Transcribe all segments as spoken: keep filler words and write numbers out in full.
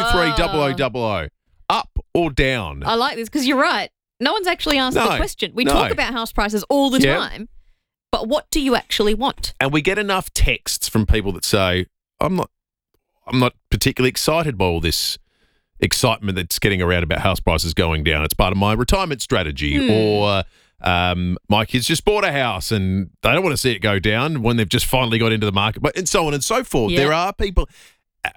three, double O, double O. Up or down? I like this because you're right. No one's actually asked No, the question. We no. talk about house prices all the Yeah. time, but what do you actually want? And we get enough texts from people that say, I'm not I'm not particularly excited by all this excitement that's getting around about house prices going down. It's part of my retirement strategy. Hmm. Or um, my kids just bought a house and they don't want to see it go down when they've just finally got into the market, but and so on and so forth. Yeah. There are people uh,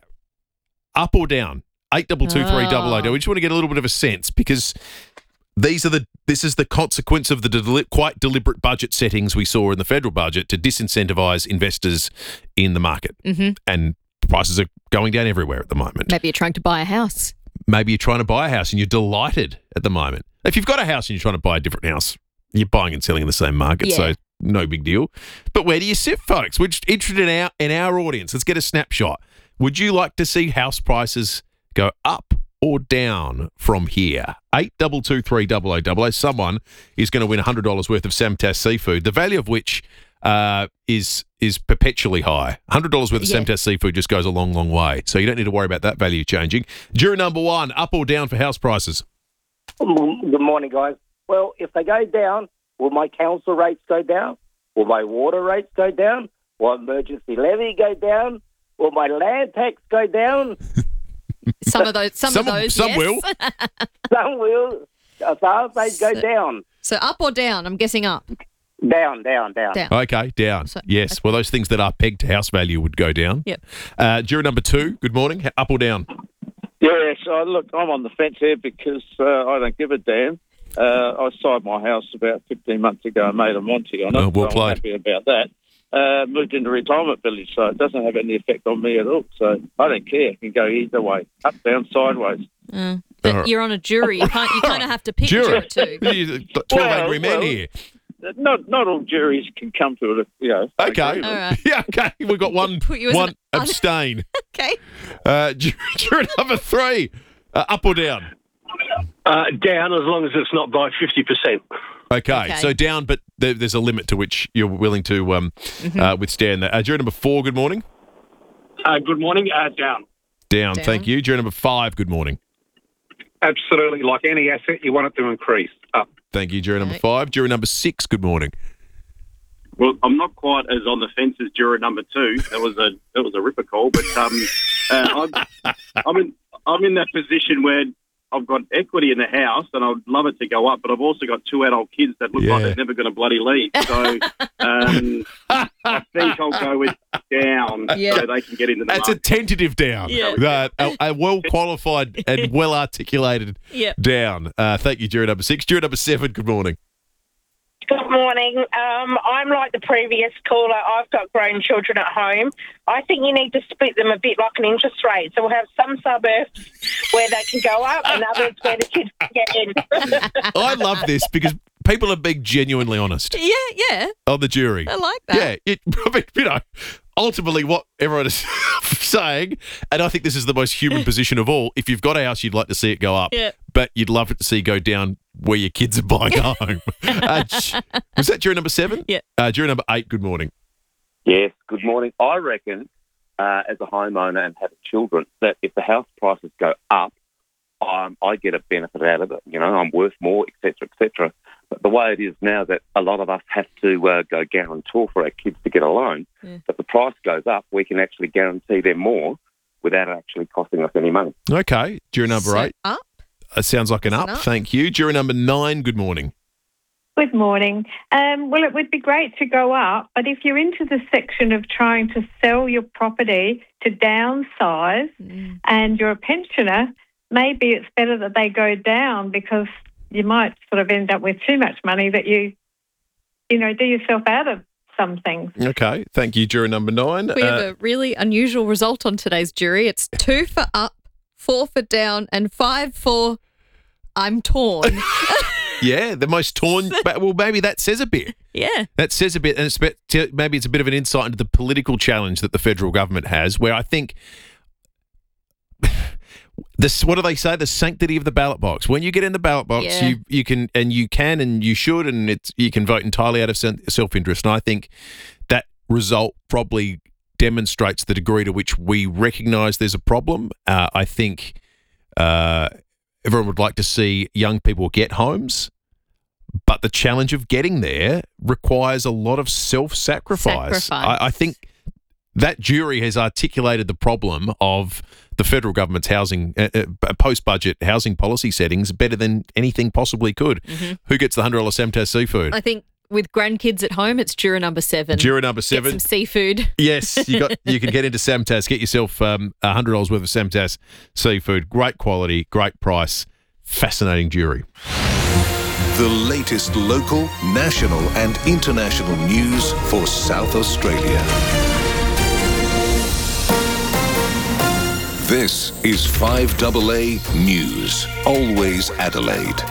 up or down. Eight double two three double O. Oh. We just want to get a little bit of a sense because these are the this is the consequence of the deli- quite deliberate budget settings we saw in the federal budget to disincentivise investors in the market, Mm-hmm. and prices are going down everywhere at the moment. Maybe you're trying to buy a house. Maybe you're trying to buy a house and you're delighted at the moment. If you've got a house and you're trying to buy a different house, you're buying and selling in the same market, Yeah. so no big deal. But where do you sit, folks? We're just interested in our in our audience. Let's get a snapshot. Would you like to see house prices go up or down from here? Eight double two three double O double O. Someone is going to win one hundred dollars worth of Samtas seafood, the value of which uh, is is perpetually high. one hundred dollars worth of Yeah. Samtas seafood just goes a long, long way. So you don't need to worry about that value changing. Jury number one, up or down for house prices? Good morning, guys. Well, if they go down, will my council rates go down? Will my water rates go down? Will emergency levy go down? Will my land tax go down? Some of those, some, Some- of those, some yes. will. Some will. Some they go So- down. So up or down? I'm guessing up. Down, down, down. Down. Okay, down. So- yes. Well, those things that are pegged to house value would go down. Yep. Uh, jury number two, good morning. Up or down? Yeah, so look, I'm on the fence here because uh, I don't give a damn. Uh, I sold my house about fifteen months ago and made a Monty on it. Oh, well so played. I'm happy about that. Uh, moved into retirement village, so it doesn't have any effect on me at all. So I don't care. It can go either way, up, down, sideways. Mm. But All right. you're on a jury. You can't. You kind of have to pick Jury. jury too. twelve Well, angry men well, here. Not not all juries can come to it, you know. Okay. agreement. All right. Yeah, okay. We've got one, Put you as one an un- abstain. Okay. Uh, jury, jury number three, uh, up or down? Uh, down as long as it's not by fifty percent. Okay, Okay. so down, but there, there's a limit to which you're willing to um, Mm-hmm. uh, withstand that. Uh, jury number four, good morning. Uh, good morning. Uh, down. Down, Down. thank you. Jury number five, good morning. Absolutely. Like any asset, you want it to increase. Up. Thank you. Jury number Okay. five. Jury number six, good morning. Well, I'm not quite as on the fence as juror number two. That was a that was a ripper call, but um, uh, I'm, I'm in I'm in that position where I've got equity in the house and I'd love it to go up, but I've also got two adult kids that look Yeah. like they're never going to bloody leave. So um, I think I'll go with down Yeah. so they can get into the That's a market. tentative down. Yeah. Uh, a, a well-qualified and well-articulated Yep. down. Uh, thank you, jury number six. Jury number seven, good morning. Good morning. Um, I'm like the previous caller. I've got grown children at home. I think you need to split them a bit like an interest rate. So we'll have some suburbs where they can go up and others where the kids can get in. I love this because people are being genuinely honest Yeah. Yeah. on the jury. I like that. Yeah, it, I mean, you know, ultimately what everyone is saying, and I think this is the most human position of all, if you've got a house, you'd like to see it go up, Yeah. but you'd love it to see go down where your kids are buying a home. uh, j- was that jury number seven? Yeah. Uh, jury number eight, good morning. Yes, good morning. I reckon, uh, as a homeowner and having children, that if the house prices go up, um, I get a benefit out of it. You know, I'm worth more, et cetera, et cetera. But the way it is now that a lot of us have to uh, go guarantor for our kids to get a loan, Yeah. if the price goes up, we can actually guarantee them more without actually costing us any money. Okay, jury number So eight. up. Uh, sounds like an It's up. an up. Thank you. Jury number nine, good morning. Good morning. Um, well, it would be great to go up, but if you're into the section of trying to sell your property to downsize Mm. and you're a pensioner, maybe it's better that they go down because you might sort of end up with too much money that you, you know, do yourself out of some things. Okay, thank you. Jury number nine. We have Uh, a really unusual result on today's jury. It's two for up, four for down, and five for I'm torn. yeah, the most torn. but, well, maybe that says a bit. Yeah. That says a bit, and it's bit, maybe it's a bit of an insight into the political challenge that the federal government has, where I think this. What do they say? The sanctity of the ballot box. When you get in the ballot box, Yeah. you you can and you can and you should, and it's you can vote entirely out of self interest. And I think that result probably demonstrates the degree to which we recognise there's a problem. Uh, I think Uh, everyone would like to see young people get homes, but the challenge of getting there requires a lot of self-sacrifice. Sacrifice. I, I think that jury has articulated the problem of the federal government's housing uh, uh, post-budget housing policy settings better than anything possibly could. Mm-hmm. Who gets the one hundred dollars Samtaz seafood? I think with grandkids at home, it's juror number seven. Juror number Get seven. some seafood. Yes, you got. You can get into Samtaz. Get yourself um, one hundred dollars worth of Samtaz seafood. Great quality, great price, fascinating jury. The latest local, national and international news for South Australia. This is five A A News, always Adelaide.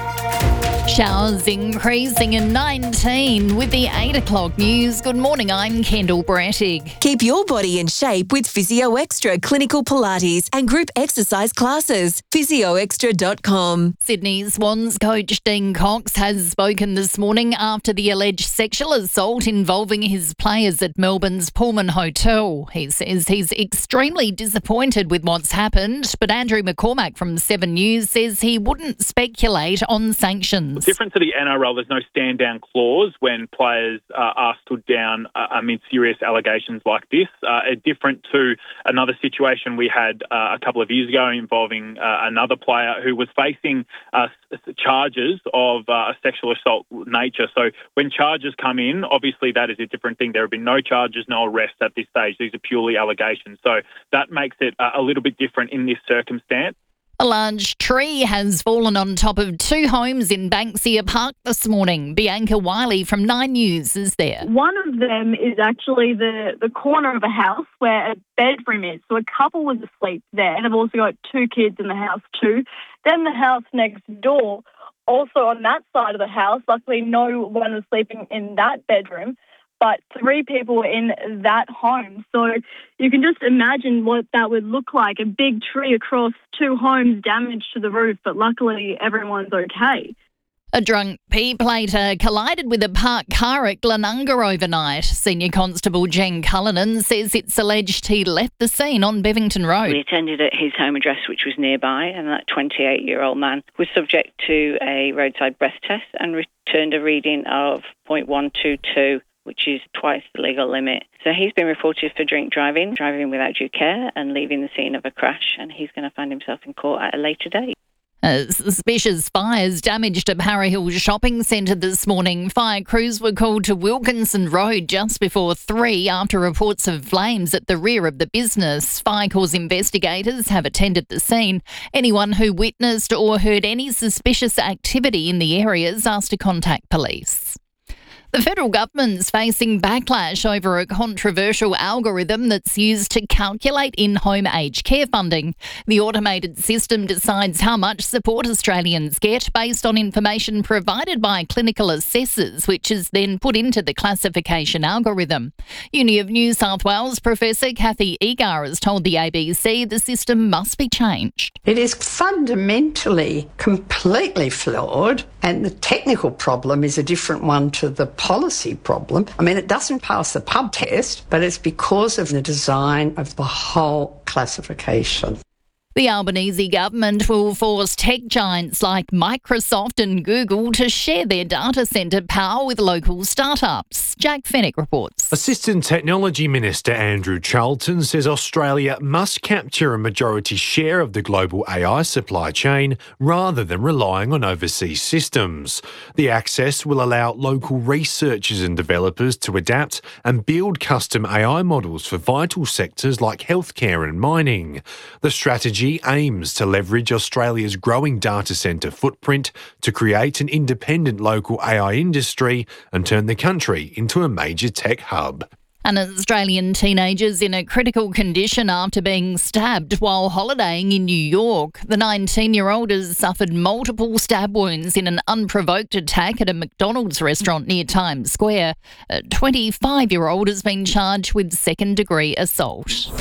Showers increasing in nineteen with the eight o'clock news. Good morning, I'm Kendall Brattig. Keep your body in shape with Physio Extra Clinical Pilates and group exercise classes. physio extra dot com. Sydney Swans coach Dean Cox has spoken this morning after the alleged sexual assault involving his players at Melbourne's Pullman Hotel. He says he's extremely disappointed with what's happened, but Andrew McCormack from Seven News says he wouldn't speculate on sanctions. Different to the N R L, there's no stand-down clause when players uh, are stood down uh, amid serious allegations like this. Uh, different to another situation we had uh, a couple of years ago involving uh, another player who was facing uh, charges of uh, a sexual assault nature. So when charges come in, obviously that is a different thing. There have been no charges, no arrests at this stage. These are purely allegations. So that makes it uh, a little bit different in this circumstance. A large tree has fallen on top of two homes in Banksia Park this morning. Bianca Wiley from Nine News is there. One of them is actually the, the corner of a house where a bedroom is. So a couple was asleep there. They've also got two kids in the house too. Then the house next door, also on that side of the house, luckily no one was sleeping in that bedroom, but three people were in that home. So you can just imagine what that would look like, a big tree across two homes, damage to the roof, but luckily everyone's okay. A drunk P-plater collided with a parked car at Glenunga overnight. Senior Constable Jen Cullinan says it's alleged he left the scene on Bevington Road. We attended at his home address, which was nearby, and that twenty-eight-year-old man was subject to a roadside breath test and returned a reading of point one two two, which is twice the legal limit. So he's been reported for drink driving, driving without due care and leaving the scene of a crash, and he's going to find himself in court at a later date. Uh, suspicious fires damaged a Para Hill shopping centre this morning. Fire crews were called to Wilkinson Road just before three after reports of flames at the rear of the business. Fire Cause investigators have attended the scene. Anyone who witnessed or heard any suspicious activity in the area is asked to contact police. The federal government's facing backlash over a controversial algorithm that's used to calculate in-home aged care funding. The automated system decides how much support Australians get based on information provided by clinical assessors, which is then put into the classification algorithm. Uni of New South Wales Professor Kathy Egar has told the A B C the system must be changed. It is fundamentally completely flawed, and the technical problem is a different one to the policy problem. I mean, it doesn't pass the pub test, but it's because of the design of the whole classification. The Albanese government will force tech giants like Microsoft and Google to share their data centre power with local startups. Jack Fennick reports. Assistant Technology Minister Andrew Charlton says Australia must capture a majority share of the global A I supply chain rather than relying on overseas systems. The access will allow local researchers and developers to adapt and build custom A I models for vital sectors like healthcare and mining. The strategy aims to leverage Australia's growing data centre footprint to create an independent local A I industry and turn the country into a major tech hub. An Australian teenager's in a critical condition after being stabbed while holidaying in New York. The nineteen-year-old has suffered multiple stab wounds in an unprovoked attack at a McDonald's restaurant near Times Square. A twenty-five-year-old has been charged with second-degree assault.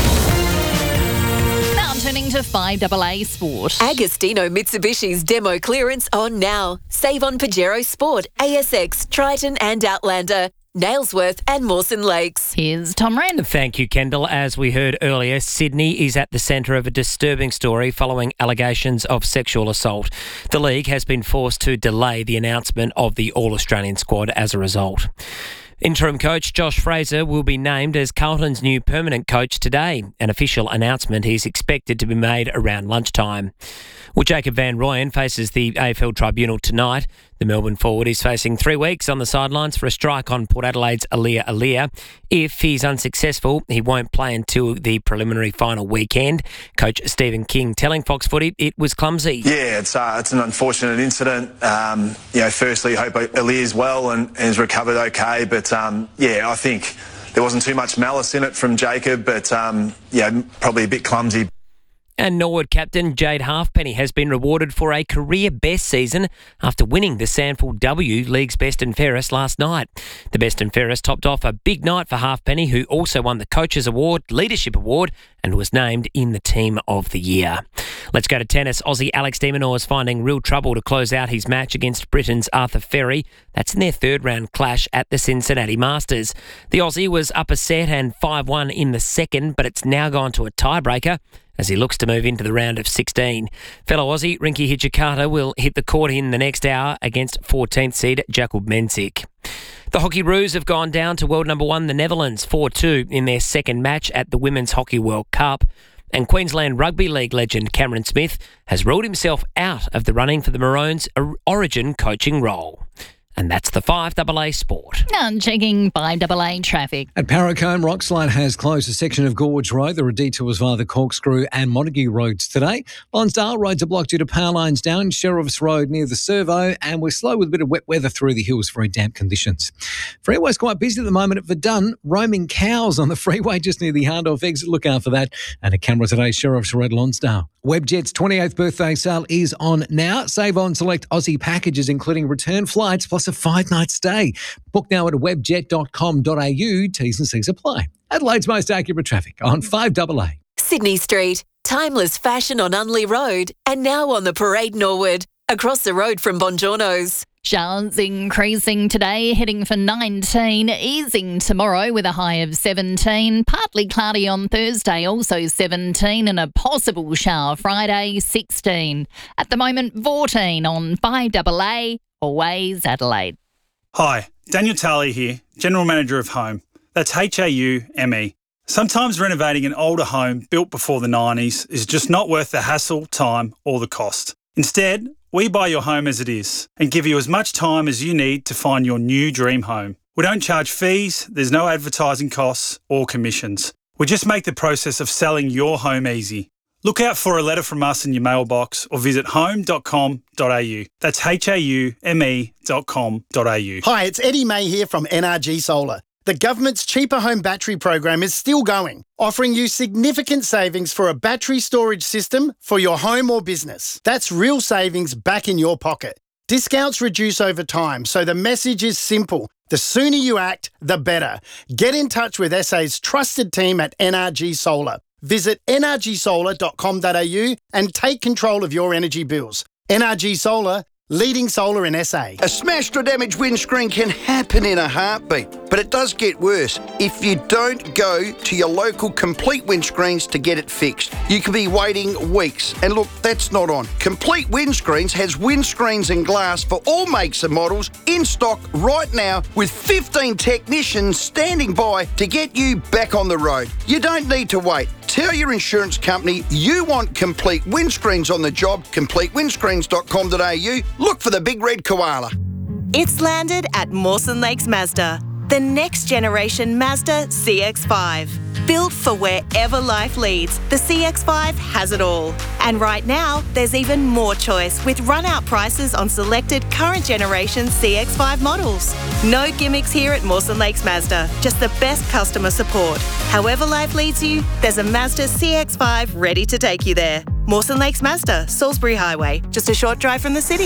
Turning to five A A Sport. Agostino Mitsubishi's demo clearance on now. Save on Pajero Sport, A S X, Triton and Outlander. Nailsworth and Mawson Lakes. Here's Tom Wren. Thank you, Kendall. As we heard earlier, Sydney is at the centre of a disturbing story following allegations of sexual assault. The league has been forced to delay the announcement of the All-Australian squad as a result. Interim coach Josh Fraser will be named as Carlton's new permanent coach today. An official announcement is expected to be made around lunchtime. Well, Jacob van Rooyen faces the A F L Tribunal tonight. The Melbourne forward is facing three weeks on the sidelines for a strike on Port Adelaide's Alia Alia. If he's unsuccessful, he won't play until the preliminary final weekend. Coach Stephen King telling Fox Footy it was clumsy. Yeah, it's uh, it's an unfortunate incident. Um, you know, firstly, I hope Alia's well and, and has recovered okay. But um, yeah, I think there wasn't too much malice in it from Jacob, but um, yeah, probably a bit clumsy. And Norwood captain Jade Halfpenny has been rewarded for a career best season after winning the Sandford W League's Best and Fairest last night. The Best and Fairest topped off a big night for Halfpenny, who also won the Coaches Award, Leadership Award, and was named in the Team of the Year. Let's go to tennis. Aussie Alex de Minaur is finding real trouble to close out his match against Britain's Arthur Ferry. That's in their third round clash at the Cincinnati Masters. The Aussie was up a set and five one in the second, but it's now gone to a tiebreaker as he looks to move into the round of sixteen. Fellow Aussie Rinky Hijikata will hit the court in the next hour against fourteenth seed Jakub Mensik. The Hockey Roos have gone down to world number one, the Netherlands, four two in their second match at the Women's Hockey World Cup. And Queensland Rugby League legend Cameron Smith has ruled himself out of the running for the Maroons' Origin coaching role. And that's the five A A Sport. Now checking five A A traffic. At Paracombe, Rockslide has closed a section of Gorge Road. There are detours via the Corkscrew and Montague roads today. Lonsdale roads are blocked due to power lines down. Sheriff's Road near the Servo. And we're slow with a bit of wet weather through the hills, very damp conditions. Freeway's quite busy at the moment at Verdun. Roaming cows on the freeway just near the Hardorf exit. Look out for that. And a camera today, Sheriff's Road, Lonsdale. Webjet's twenty-eighth birthday sale is on now. Save on select Aussie packages, including return flights plus a five-night stay. Book now at webjet dot com dot a u. T's and C's apply. Adelaide's most accurate traffic on five A A. Sydney Street. Timeless fashion on Unley Road and now on the Parade Norwood. Across the road from Bongiorno's. Showers increasing today, heading for nineteen, easing tomorrow with a high of seventeen. Partly cloudy on Thursday, also seventeen, and a possible shower Friday, sixteen. At the moment, fourteen on five A A, always Adelaide. Hi, Daniel Talley here, General Manager of Home. That's H A U M E. Sometimes renovating an older home built before the nineties is just not worth the hassle, time or the cost. Instead, we buy your home as it is and give you as much time as you need to find your new dream home. We don't charge fees, there's no advertising costs or commissions. We just make the process of selling your home easy. Look out for a letter from us in your mailbox or visit home dot com dot a u. That's H A U M E dot com dot a u. Hi, it's Eddie May here from N R G Solar. The government's Cheaper Home Battery program is still going, offering you significant savings for a battery storage system for your home or business. That's real savings back in your pocket. Discounts reduce over time, so the message is simple. The sooner you act, the better. Get in touch with S A's trusted team at N R G Solar. Visit n r g solar dot com dot a u and take control of your energy bills. N R G Solar, leading solar in S A. A smashed or damaged windscreen can happen in a heartbeat, but it does get worse if you don't go to your local Complete Windscreens to get it fixed. You could be waiting weeks, and look, that's not on. Complete Windscreens has windscreens and glass for all makes and models in stock right now with fifteen technicians standing by to get you back on the road. You don't need to wait. Tell your insurance company you want Complete Windscreens on the job, complete windscreens dot com dot a u. Look for the big red koala. It's landed at Mawson Lakes Mazda, the next generation Mazda C X five. Built for wherever life leads, the C X five has it all. And right now, there's even more choice with run-out prices on selected current generation C X five models. No gimmicks here at Mawson Lakes Mazda, just the best customer support. However life leads you, there's a Mazda C X five ready to take you there. Mawson Lakes Mazda, Salisbury Highway, just a short drive from the city.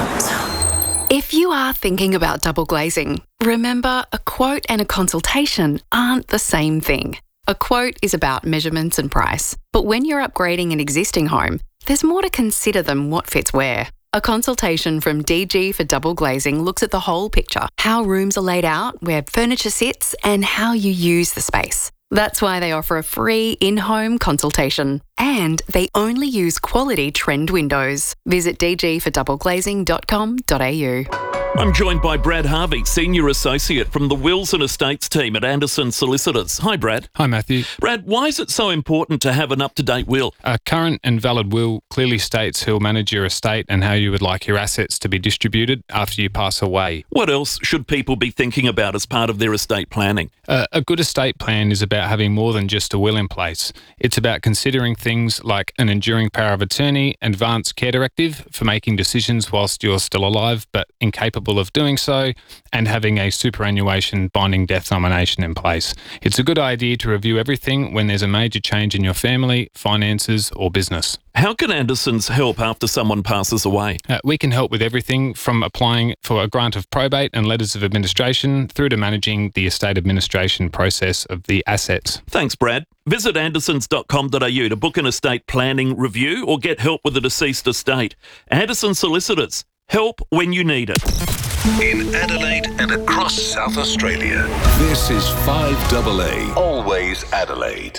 If you are thinking about double glazing, remember a quote and a consultation aren't the same thing. A quote is about measurements and price, but when you're upgrading an existing home, there's more to consider than what fits where. A consultation from D G for Double Glazing looks at the whole picture, how rooms are laid out, where furniture sits, and how you use the space. That's why they offer a free in-home consultation. And they only use quality trend windows. Visit d g for double glazing dot com dot a u. I'm joined by Brad Harvey, Senior Associate from the Wilson Estates team at Anderson Solicitors. Hi, Brad. Hi, Matthew. Brad, why is it so important to have an up-to-date will? A current and valid will clearly states who'll manage your estate and how you would like your assets to be distributed after you pass away. What else should people be thinking about as part of their estate planning? Uh, a good estate plan is about having more than just a will in place. It's about considering things like an enduring power of attorney, advance care directive for making decisions whilst you're still alive but incapable of doing so, and having a superannuation binding death nomination in place. It's a good idea to review everything when there's a major change in your family, finances or business. How can Andersons help after someone passes away? Uh, we can help with everything from applying for a grant of probate and letters of administration through to managing the estate administration process of the assets. Thanks, Brad. Visit andersons dot com dot a u to book an estate planning review or get help with a deceased estate. Anderson Solicitors. Help when you need it. In Adelaide and across South Australia, this is five A A, always Adelaide.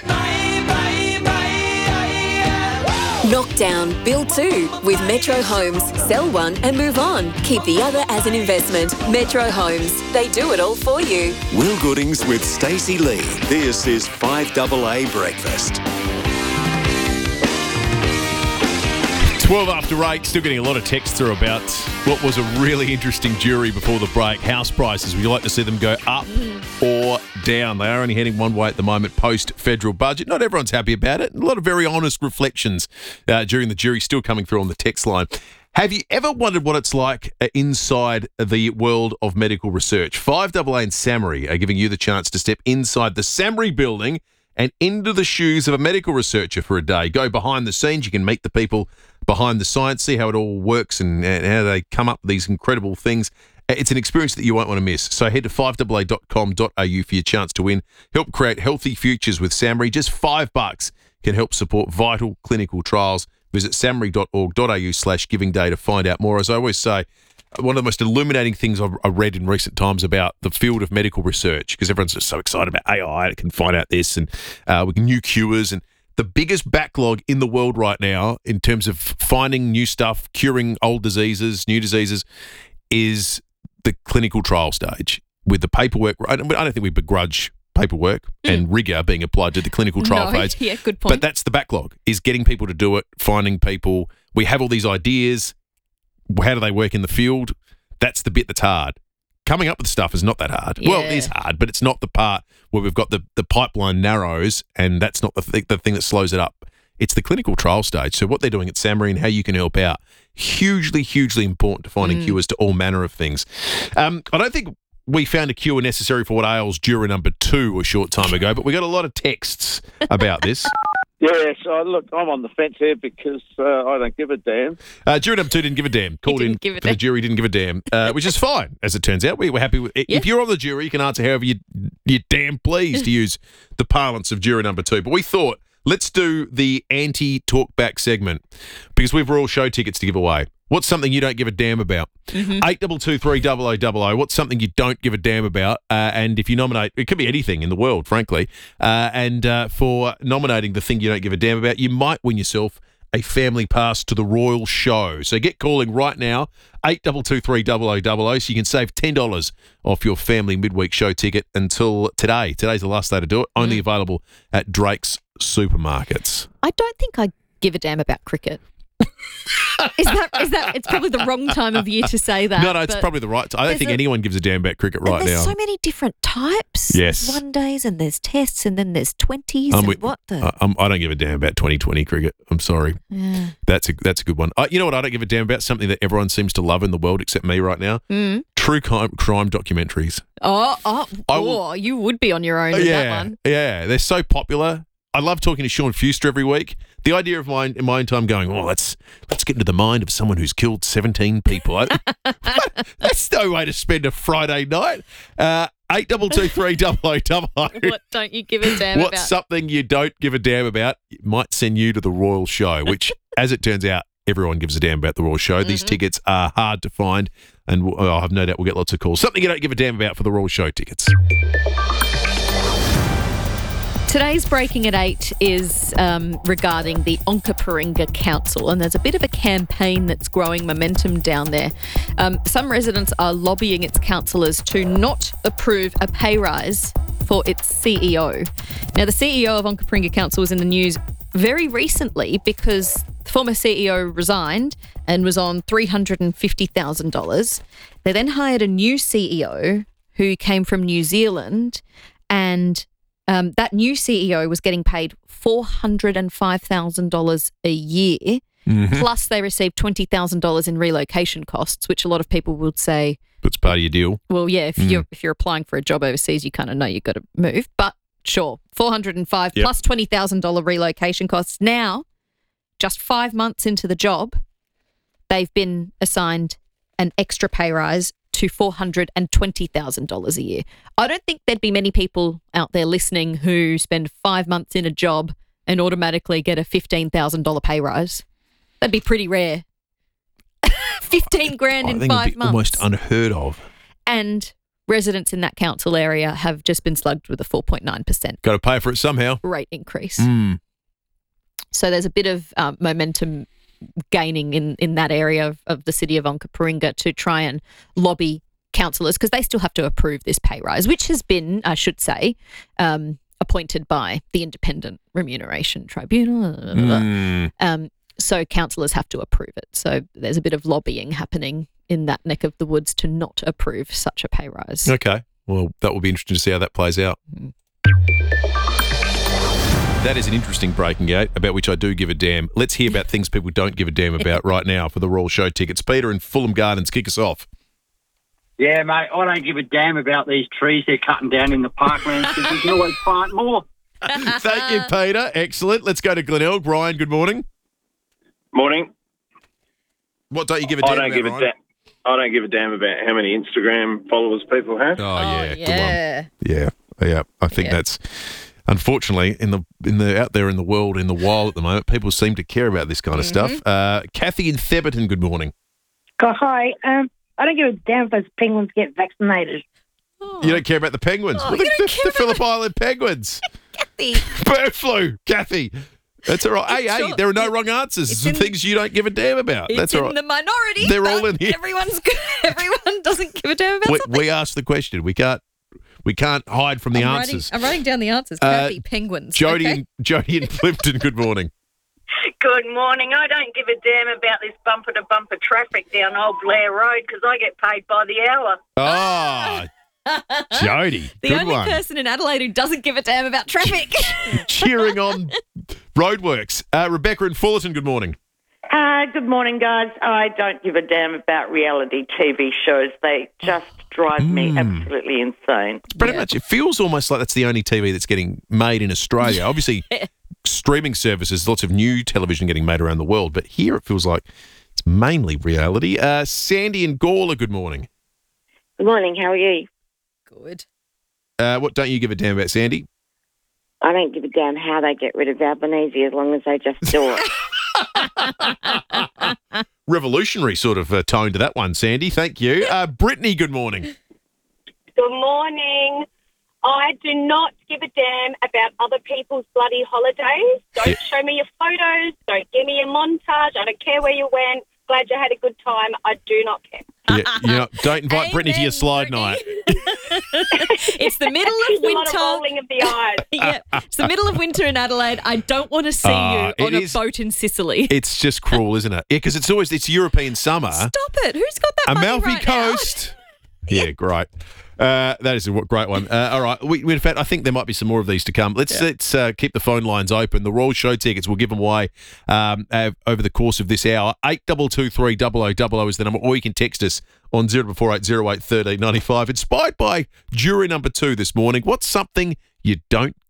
Knock down, build two with Metro Homes. Sell one and move on. Keep the other as an investment. Metro Homes. They do it all for you. Will Goodings with Stacey Lee. This is five A A Breakfast. twelve after eight, still getting a lot of text through about what was a really interesting jury before the break. House prices, would you like to see them go up or down? They are only heading one way at the moment post-federal budget. Not everyone's happy about it. A lot of very honest reflections uh, during the jury still coming through on the text line. Have you ever wondered what it's like uh, inside the world of medical research? five A A and SAHMRI are giving you the chance to step inside the SAHMRI building and into the shoes of a medical researcher for a day. Go behind the scenes. You can meet the people behind the science, see how it all works and, and how they come up with these incredible things. It's an experience that you won't want to miss. So head to five A A dot com dot a u for your chance to win. Help create healthy futures with SAHMRI. Just five bucks can help support vital clinical trials. Visit samri dot org dot a u slash giving day to find out more. As I always say, one of the most illuminating things I've I read in recent times about the field of medical research, because everyone's just so excited about A I, it can find out this, and uh, we can new cures. And the biggest backlog in the world right now in terms of finding new stuff, curing old diseases, new diseases, is the clinical trial stage with the paperwork. I don't, I don't think we begrudge paperwork mm. and rigour being applied to the clinical trial no, phase. Yeah, good point. But that's the backlog, is getting people to do it, finding people. We have all these ideas. How do they work in the field? That's the bit that's hard. Coming up with stuff is not that hard. Yeah. Well, it is hard, but it's not the part where we've got the, the pipeline narrows, and that's not the, th- the thing that slows it up. It's the clinical trial stage. So what they're doing at SAHMRI and how you can help out, hugely, hugely important to finding mm. cures to all manner of things. Um, I don't think we found a cure necessary for what ails juror number two a short time ago, but we got a lot of texts about this. Yeah, so look, I'm on the fence here because uh, I don't give a damn. Uh, jury number two didn't give a damn. Called in for the jury, didn't give a damn, uh, which is fine, as it turns out. We were happy with it. Yeah. If you're on the jury, you can answer however you, you're damn pleased to use the parlance of juror number two. But we thought, let's do the anti-talkback segment because we've all show tickets to give away. What's something you don't give a damn about? Mm-hmm. eight two two three double oh double oh. What's something you don't give a damn about? Uh, and if you nominate, it could be anything in the world, frankly. Uh, and uh, for nominating the thing you don't give a damn about, you might win yourself a family pass to the Royal Show. So get calling right now, eight two two three double oh double oh, so you can save ten dollars off your family midweek show ticket until today. Today's the last day to do it. Only mm. available at Drake's Supermarkets. I don't think I give a damn about cricket. is that is that? It's probably the wrong time of year to say that. No, no, it's probably the right time. I don't think a, anyone gives a damn about cricket right there's now. There's so many different types. Yes. There's one days and there's tests and then there's twenties I'm and with, what the? I, I'm, I don't give a damn about twenty twenty cricket. I'm sorry. Yeah. That's a that's a good one. Uh, you know what I don't give a damn about? Something that everyone seems to love in the world except me right now. Mm. True crime, crime documentaries. Oh, oh, I oh will, you would be on your own with yeah, that one. Yeah, they're so popular. I love talking to Sean Fuster every week. The idea of mine in my own time going, oh, let's let's get into the mind of someone who's killed seventeen people. I, that's no way to spend a Friday night. Uh, eight two two three double oh double oh. What don't you give a damn What's about? something you don't give a damn about? It might send you to the Royal Show, which, as it turns out, everyone gives a damn about the Royal Show. These tickets are hard to find, and we'll, oh, I have no doubt we'll get lots of calls. Something you don't give a damn about for the Royal Show tickets. Today's Breaking at eight is um, regarding the Onkaparinga Council, and there's a bit of a campaign that's growing momentum down there. Um, some residents are lobbying its councillors to not approve a pay rise for its C E O. Now, the C E O of Onkaparinga Council was in the news very recently because the former C E O resigned and was on three hundred fifty thousand dollars. They then hired a new C E O who came from New Zealand, and Um, that new C E O was getting paid four hundred five thousand dollars a year, Mhm. plus they received twenty thousand dollars in relocation costs, which a lot of people would say, That's part of your deal. well, yeah, if Mm. you're if you're applying for a job overseas, you kind of know you've got to move. But sure, four hundred five Yep. plus twenty thousand dollars relocation costs. Now, just five months into the job, they've been assigned an extra pay rise to four hundred twenty thousand dollars a year. I don't think there'd be many people out there listening who spend five months in a job and automatically get a fifteen thousand dollars pay rise. That'd be pretty rare. fifteen grand I in think five it'd be months. almost unheard of. And residents in that council area have just been slugged with a four point nine percent Got to pay for it somehow. rate increase. Mm. So there's a bit of um, momentum gaining in, in that area of, of the city of Onkaparinga to try and lobby councillors, because they still have to approve this pay rise, which has been, I should say, um, appointed by the Independent Remuneration Tribunal. Mm. Um, so councillors have to approve it. So there's a bit of lobbying happening in that neck of the woods to not approve such a pay rise. Okay. Well, that will be interesting to see how that plays out. That is an interesting breaking out about which I do give a damn. Let's hear about things people don't give a damn about right now for the Royal Show tickets. Peter in Fulham Gardens, kick us off. Yeah, mate, I don't give a damn about these trees they're cutting down in the parklands because you can always plant more. Thank you, Peter. Excellent. Let's go to Glenelg. Brian, good morning. Morning. What don't you give a I damn don't about, give a Ryan? damn. I don't give a damn about how many Instagram followers people have. Oh, yeah, good yeah. one. Yeah, yeah. I think Yeah. that's unfortunately in the in the out there in the world, in the wild at the moment, people seem to care about this kind of Mm-hmm. stuff. Uh, Kathy in Theberton, good morning. Oh, hi. Um, I don't give a damn if those penguins get vaccinated. You don't care about the penguins? Oh, Well, you the, don't the, care the Phillip Island penguins. Bird flu, Kathy. That's all right. Hey, hey, there are no wrong answers. it's Some in- things you don't give a damn about. It's That's all in right. the minority. They're but all in here. Everyone's good. Everyone doesn't give a damn about we, something. we asked the question. We can't. We can't hide from the I'm answers. Writing, I'm writing down the answers. Uh, Kathy, penguins. Jody, okay? in, Jody in Plimpton, good morning. Good morning. I don't give a damn about this bumper-to-bumper traffic down Old Blair Road because I get paid by the hour. Ah, Jody, The good only one. person in Adelaide who doesn't give a damn about traffic. Cheering on roadworks. Uh, Rebecca in Fullerton, good morning. Uh, good morning, guys. I don't give a damn about reality T V shows. They just drive me Mm. absolutely insane. Pretty much, it feels almost like that's the only T V that's getting made in Australia. Obviously, streaming services, lots of new television getting made around the world, but here it feels like it's mainly reality. Uh, Sandy and Gawler, good morning. Good morning. How are you? Good. Uh, what don't you give a damn about, Sandy? I don't give a damn how they get rid of Albanese as long as they just do it. Revolutionary sort of uh, tone to that one, Sandy. Thank you. Uh, Brittany, good morning. Good morning. I do not give a damn about other people's bloody holidays. Don't Yeah. show me your photos. Don't give me a montage. I don't care where you went. Glad you had a good time. I do not care. Yeah, you know, don't invite Brittany to your slide night. It's the middle of It's a lot winter. of rolling of the eyes. yeah, it's the middle of winter in Adelaide. I don't want to see Ah, you it on a is- boat in Sicily. It's just cruel, isn't it? Yeah, because it's always it's European summer. Stop it. Who's got that money Amalfi right now? Coast. Yeah, great. Uh, that is a w- great one. Uh, all right. We, we- in fact, I think there might be some more of these to come. Let's let's uh, keep the phone lines open. The Royal Show tickets, we'll give them away um, uh, over the course of this hour. eight two two three double oh double oh is the number, or you can text us on zero four eight zero eight one three nine five. Inspired by jury number two this morning. What's something you don't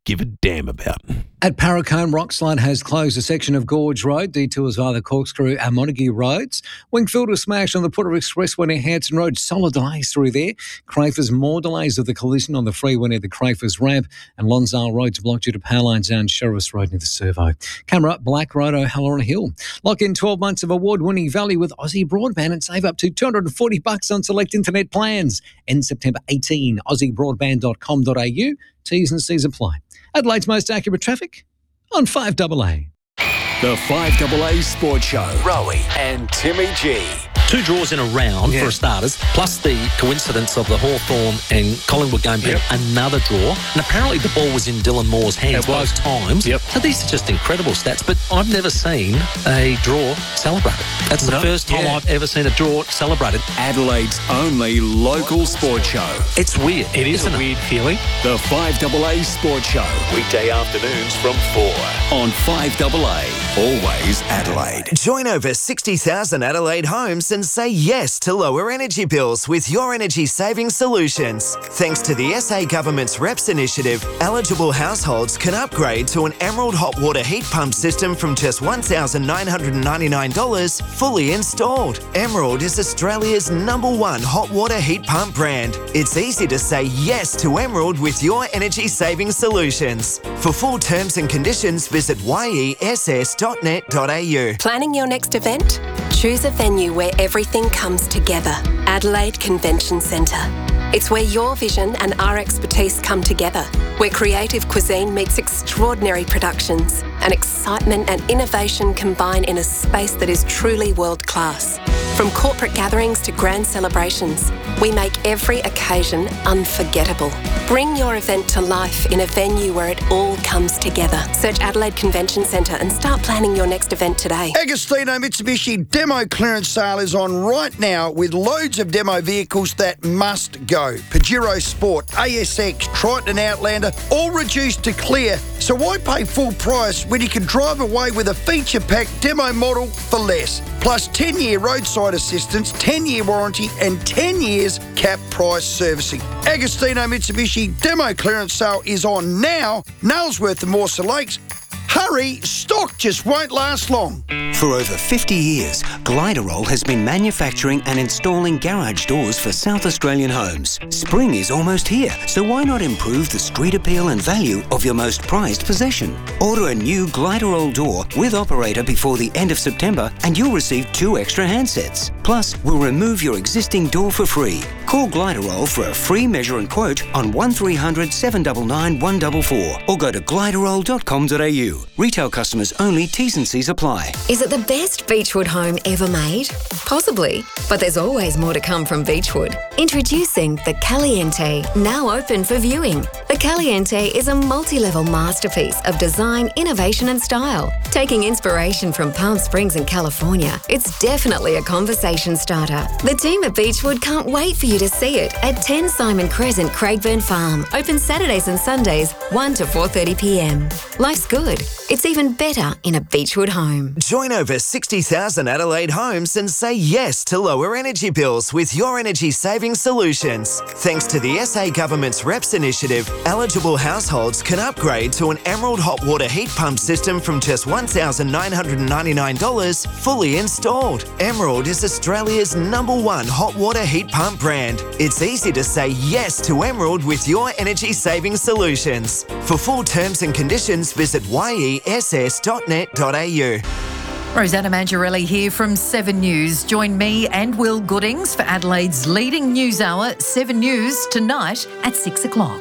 give a damn about. At Paracombe, Rockslide has closed a section of Gorge Road. Detours via the Corkscrew and Montague roads. Wingfield was smashed on the Putter Expressway near Hanson Road. Solid delays through there. Crafers, more delays of the collision on the freeway near the Crafers ramp. And Lonsdale Road's blocked due to power lines down Sheriff's Road near the Servo. Camera up Black Road, O'Halloran Hill. Lock in twelve months of award-winning value with Aussie Broadband and save up to two hundred forty bucks on select internet plans. End September eighteenth. aussie broadband dot com dot a u. T's and C's apply. Adelaide's most accurate traffic on five double A. The five double A Sports Show. Rowie and Timmy G. Two draws in a round yeah. for starters, plus the coincidence of the Hawthorn and Collingwood game being yep. another draw. And apparently the ball was in Dylan Moore's hands both times. Yep. So these are just incredible stats. But I've never seen a draw celebrated. That's the no, first time yeah. I've ever seen a draw celebrated. Adelaide's only local sports show. It's weird. It is a it? weird feeling. The five double A Sports Show. Weekday afternoons from four on five double A. Always Adelaide. Join over sixty thousand Adelaide homes and say yes to lower energy bills with Your Energy Saving Solutions. Thanks to the S A Government's R E P S initiative, eligible households can upgrade to an Emerald hot water heat pump system from just one thousand nine hundred ninety-nine dollars fully installed. Emerald is Australia's number one hot water heat pump brand. It's easy to say yes to Emerald with Your Energy Saving Solutions. For full terms and conditions, visit y e s s dot net dot a u. Planning your next event? Choose a venue where everything comes together. Adelaide Convention Centre. It's where your vision and our expertise come together, where creative cuisine meets extraordinary productions and excitement and innovation combine in a space that is truly world-class. From corporate gatherings to grand celebrations, we make every occasion unforgettable. Bring your event to life in a venue where it all comes together. Search Adelaide Convention Centre and start planning your next event today. Agostino Mitsubishi demo clearance sale is on right now with loads of demo vehicles that must go. Pajero Sport, A S X, Triton and Outlander, all reduced to clear. So why pay full price when you can drive away with a feature-packed demo model for less? Plus ten-year roadside assistance, ten-year warranty and ten years cap price servicing. Agostino Mitsubishi demo clearance sale is on now. Nailsworth and Morsa Lakes. Hurry, stock just won't last long. For over fifty years, Gliderol has been manufacturing and installing garage doors for South Australian homes. Spring is almost here, so why not improve the street appeal and value of your most prized possession? Order a new Gliderol door with operator before the end of September and you'll receive two extra handsets. Plus, we'll remove your existing door for free. Call Gliderol for a free measure and quote on one three hundred, seven nine nine, one four four or go to gliderol dot com dot a u. Retail customers only, T's and C's apply. Is it the best Beechwood home ever made? Possibly, but there's always more to come from Beechwood. Introducing the Caliente, now open for viewing. The Caliente is a multi-level masterpiece of design, innovation and style. Taking inspiration from Palm Springs in California, it's definitely a conversation starter. The team at Beechwood can't wait for you to see it at ten Simon Crescent, Craigburn Farm. Open Saturdays and Sundays, one to four thirty p m. Life's good. It's even better in a Beechwood home. Join over sixty thousand Adelaide homes and say yes to lower energy bills with Your Energy Saving Solutions. Thanks to the S A Government's R E P S initiative, eligible households can upgrade to an Emerald hot water heat pump system from just one thousand nine hundred ninety-nine dollars fully installed. Emerald is Australia's number one hot water heat pump brand. It's easy to say yes to Emerald with Your Energy Saving Solutions. For full terms and conditions, visit y e s s dot net dot a u. Rosanna Mangiarelli here from Seven News. Join me and Will Goodings for Adelaide's leading news hour, Seven News, tonight at six o'clock.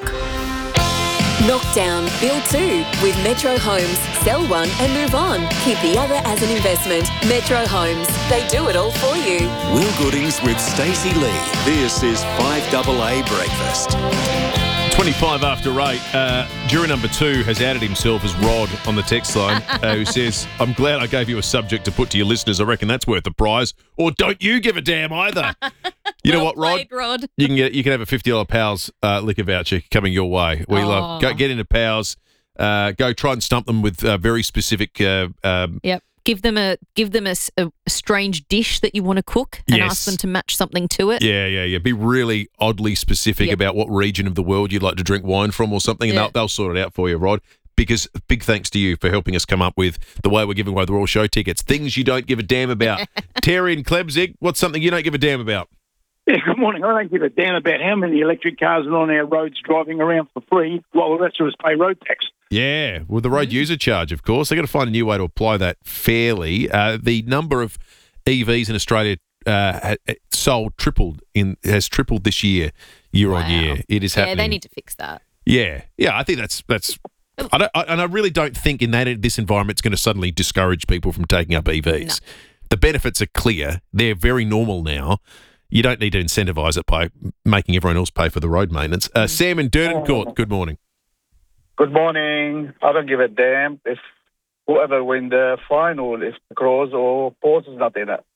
Knock down, build two with Metro Homes. Sell one and move on. Keep the other as an investment. Metro Homes. They do it all for you. Will Goodings with Stacey Lee. This is five double A Breakfast. twenty-five after eight. Uh, jury number two has added himself as Rod on the text line, uh, who says, I'm glad I gave you a subject to put to your listeners. I reckon that's worth a prize. Or don't you give a damn either. You well know what, Rod? played, Rod? You can get you can have a fifty dollars Powers uh, liquor voucher coming your way. We Oh. love go get into Powers. Uh, go try and stump them with uh, very specific uh, um, Yep. Give them a give them a, s- a strange dish that you want to cook and Yes. ask them to match something to it. Yeah, yeah, yeah. Be really oddly specific Yep. about what region of the world you'd like to drink wine from or something, and Yeah. they'll, they'll sort it out for you, Rod. Because big thanks to you for helping us come up with the way we're giving away the Royal Show tickets. Things you don't give a damn about. Terry and Klebzig, what's something you don't give a damn about? Yeah, good morning. I don't give a damn about how many electric cars are on our roads driving around for free while the rest of us pay road tax. Yeah, well, the road user charge, of course. They've got to find a new way to apply that fairly. Uh, the number of E Vs in Australia uh, ha- sold tripled in has tripled this year, year on year. It is Yeah, happening. they need to fix that. Yeah, yeah, I think that's that's. I don't, I, and I really don't think in that this environment it's going to suddenly discourage people from taking up E Vs. The benefits are clear; they're very normal now. You don't need to incentivise it by making everyone else pay for the road maintenance. Uh, Sam in Durden Court, good morning. Good morning. I don't give a damn if whoever win the final, if Crows or Port is not in it.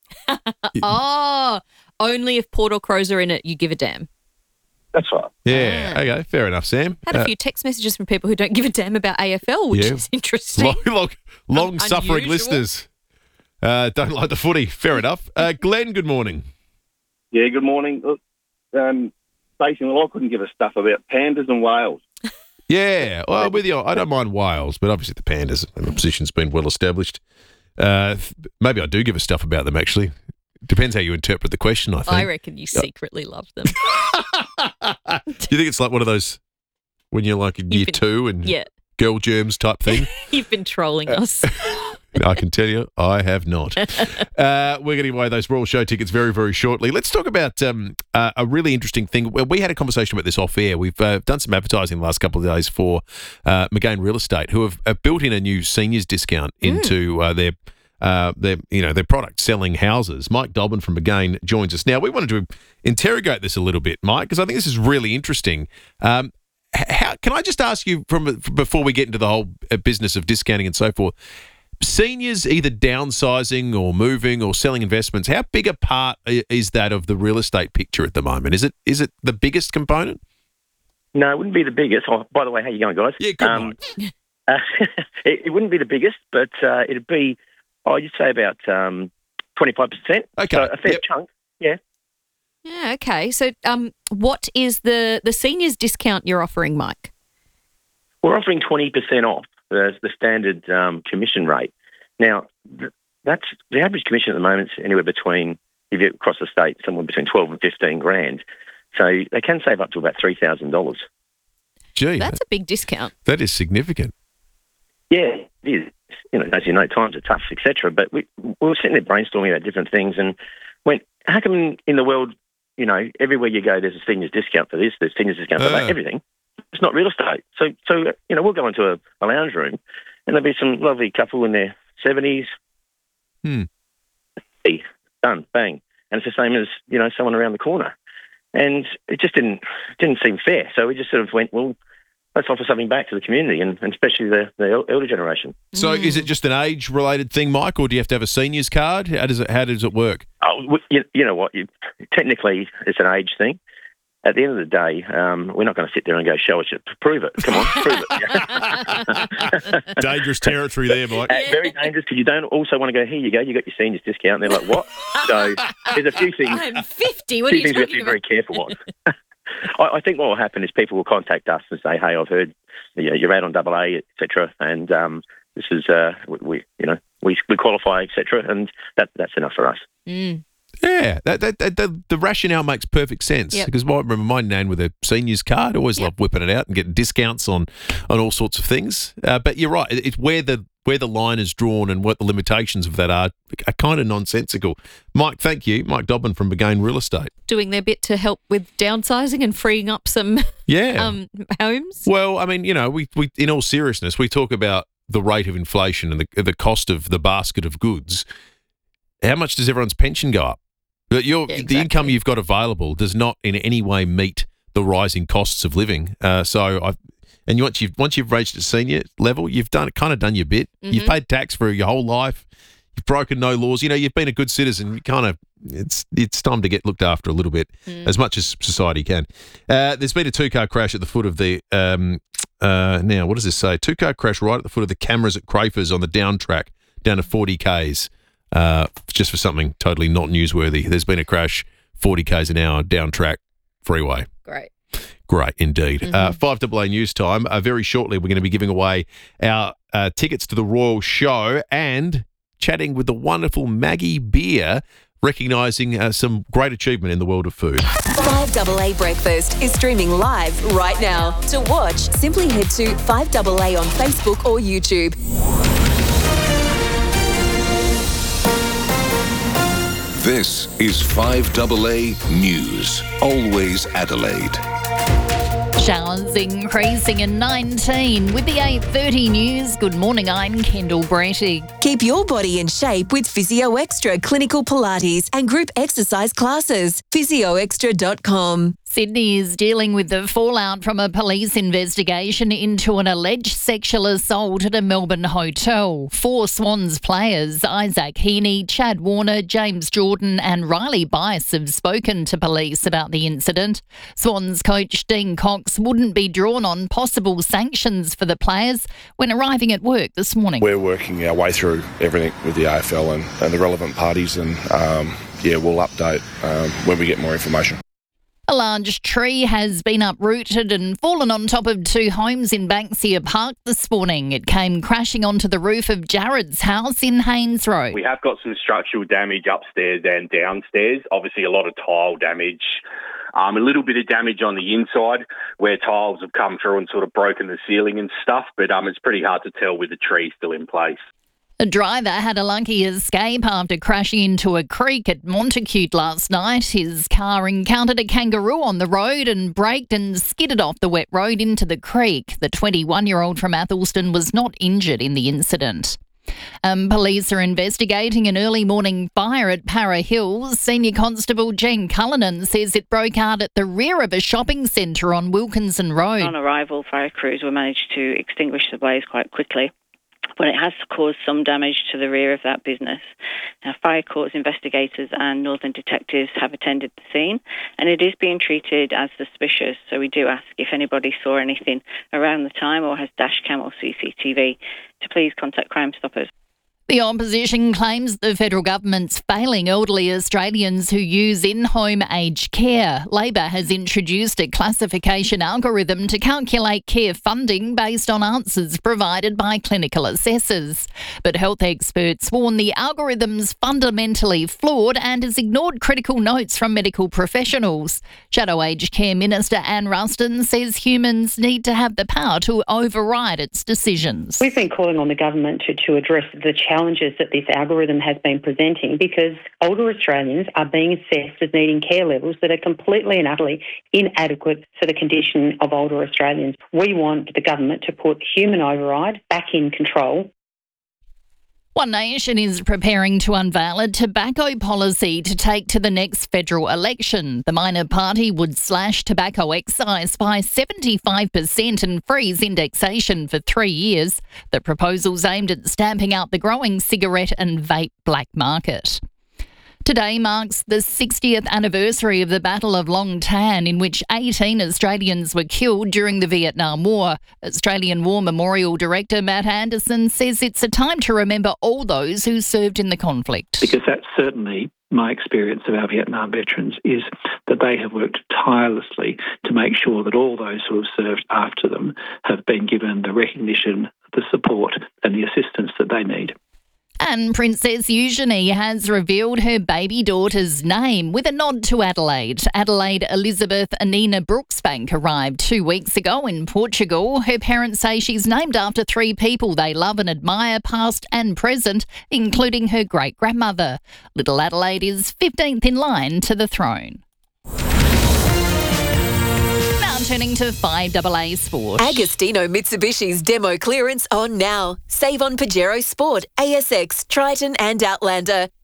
Oh, only if Port or Crows are in it, you give a damn. That's right. Yeah, okay, fair enough, Sam. Had a Uh, few text messages from people who don't give a damn about A F L, which Yeah. is interesting. long, long, long-suffering Unusual. listeners uh, don't like the footy. Fair enough. Uh, Glenn, good morning. Yeah, good morning. Look, um, basically, I couldn't give a stuff about pandas and whales. Yeah, well, with you, I don't mind Wales, but obviously the Pandas and the position's been well established. Uh, th- maybe I do give a stuff about them, actually. Depends how you interpret the question, I think. I reckon you secretly love them. Do you think it's like one of those when you're like in year been- two and yeah. girl germs type thing? You've been trolling us. I can tell you, I have not. Uh, we're going to give away those Royal Show tickets very, very shortly. Let's talk about um, uh, a really interesting thing. Well, we had a conversation about this off air. We've uh, done some advertising the last couple of days for uh, McGain Real Estate, who have uh, built in a new seniors discount into uh, their uh, their you know their product selling houses. Mike Dobbin from McGain joins us now. We wanted to interrogate this a little bit, Mike, because I think this is really interesting. Um, how can I just ask you from before we get into the whole uh, business of discounting and so forth? Seniors either downsizing or moving or selling investments, how big a part i- is that of the real estate picture at the moment? Is it is it the biggest component? No, it wouldn't be the biggest. Oh, by the way, how you going, guys? Yeah, good, um, uh, it, it wouldn't be the biggest, but uh, it'd be, I'd say about um, twenty-five percent. Okay. So a fair chunk, yeah. Yeah, okay. So um, what is the, the seniors discount you're offering, Mike? We're offering twenty percent off the, the standard um, commission rate. Now, th- that's the average commission at the moment is anywhere between, if you across the state, somewhere between twelve and fifteen grand. So they can save up to about three thousand dollars. Gee, That's a big discount. that is significant. Yeah, it is. You know, as you know, times are tough, et cetera. But we, we were sitting there brainstorming about different things and went, how come in the world, you know, everywhere you go, there's a seniors discount for this, there's seniors discount for Uh. that, everything. It's not real estate. So, so you know, we'll go into a, a lounge room and there'll be some lovely couple in their seventies. Hmm. Hey, done, bang. And it's the same as, you know, someone around the corner. And it just didn't didn't seem fair. So we just sort of went, well, let's offer something back to the community and, and especially the, the el- elder generation. So is it just an age-related thing, Mike, or do you have to have a seniors card? How does it How does it work? Oh, w- you, you know what? You, technically, it's an age thing. At the end of the day, um, we're not going to sit there and go, show us it. Prove it. Come on, prove it. Dangerous territory there, Mike. Uh, very dangerous because you don't also want to go, here you go, you got your seniors discount. And they're like, what? So there's a few things. I'm fifty. What few are you things we have to talking be very careful of. I, I think what will happen is people will contact us and say, hey, I've heard you know, you're out on double A, et cetera. And um, this is, uh, we, we, you know, we, we qualify, et cetera. And that, that's enough for us. Mm. Yeah, that, that, that, the, the rationale makes perfect sense Yep. because I remember my nan with a seniors card. Always loved whipping it out and getting discounts on, on all sorts of things. Uh, but you're right; it- it's where the where the line is drawn and what the limitations of that are are kind of nonsensical. Mike, thank you, Mike Dobbin from McGain Real Estate. Doing their bit to help with downsizing and freeing up some Yeah. um, homes. Well, I mean, you know, we, we in all seriousness, we talk about the rate of inflation and the the cost of the basket of goods. How much does everyone's pension go up? That your Yeah, the income you've got available does not in any way meet the rising costs of living. Uh, so, I and you, once you've once you've reached a senior level, you've done kind of done your bit. You've Mhm. paid tax for your whole life. You've broken no laws. You know, you've been a good citizen. You kind of it's it's time to get looked after a little bit, Mm. as much as society can. Uh, there's been a two car crash at the foot of the um, uh, now what does this say? Two car crash right at the foot of the cameras at Crafers on the down track down to forty kays uh, just for something totally not newsworthy. There's been a crash, forty kays an hour down track freeway. Great. Great indeed. Mm-hmm. Uh, five double A news time. Uh, very shortly, we're going to be giving away our uh, tickets to the Royal Show and chatting with the wonderful Maggie Beer, recognising uh, some great achievement in the world of food. five double A Breakfast is streaming live right now. To watch, simply head to five double A on Facebook or YouTube. This is five double A News. Always Adelaide. Showers increasing in nineteen with the eight thirty news. Good morning, I'm Kendall Brettig. Keep your body in shape with Physio Extra Clinical Pilates and group exercise classes. physio extra dot com. Sydney is dealing with the fallout from a police investigation into an alleged sexual assault at a Melbourne hotel. Four Swans players, Isaac Heaney, Chad Warner, James Jordan and Riley Bice, have spoken to police about the incident. Swans coach Dean Cox wouldn't be drawn on possible sanctions for the players when arriving at work this morning. We're working our way through everything with the A F L and, and the relevant parties, and um, yeah, we'll update um, when we get more information. A large tree has been uprooted and fallen on top of two homes in Banksia Park this morning. It came crashing onto the roof of Jared's house in Haynes Road. We have got some structural damage upstairs and downstairs. Obviously, a lot of tile damage. Um, a little bit of damage on the inside where tiles have come through and sort of broken the ceiling and stuff, but um, it's pretty hard to tell with the tree still in place. A driver had a lucky escape after crashing into a creek at Montacute last night. His car encountered a kangaroo on the road and braked and skidded off the wet road into the creek. The twenty-one-year-old from Athelston was not injured in the incident. Um, police are investigating an early morning fire at Para Hills. Senior Constable Jen Cullinan says it broke out at the rear of a shopping centre on Wilkinson Road. On arrival, fire crews were managed to extinguish the blaze quite quickly, but it has caused some damage to the rear of that business. Now, Fire Courts investigators and Northern detectives have attended the scene, and it is being treated as suspicious. So we do ask if anybody saw anything around the time or has dash cam or C C T V to please contact Crime Stoppers. The opposition claims the federal government's failing elderly Australians who use in-home aged care. Labor has introduced a classification algorithm to calculate care funding based on answers provided by clinical assessors. But health experts warn the algorithm's fundamentally flawed and has ignored critical notes from medical professionals. Shadow Aged Care Minister Anne Ruston says humans need to have the power to override its decisions. We've been calling on the government to, to address the challenge challenges that this algorithm has been presenting, because older Australians are being assessed as needing care levels that are completely and utterly inadequate for the condition of older Australians. We want the government to put human override back in control. One Nation is preparing to unveil a tobacco policy to take to the next federal election. The minor party would slash tobacco excise by seventy-five percent and freeze indexation for three years. The proposal's aimed at stamping out the growing cigarette and vape black market. Today marks the sixtieth anniversary of the Battle of Long Tan, in which eighteen Australians were killed during the Vietnam War. Australian War Memorial Director Matt Anderson says it's a time to remember all those who served in the conflict. Because that's certainly my experience of our Vietnam veterans, is that they have worked tirelessly to make sure that all those who have served after them have been given the recognition, the support and the assistance that they need. And Princess Eugenie has revealed her baby daughter's name with a nod to Adelaide. Adelaide Elizabeth Anina Brooksbank arrived two weeks ago in Portugal. Her parents say she's named after three people they love and admire, past and present, including her great-grandmother. Little Adelaide is fifteenth in line to the throne. Turning to five double A Sport. Agostino Mitsubishi's demo clearance on now. Save on Pajero Sport, A S X, Triton and Outlander.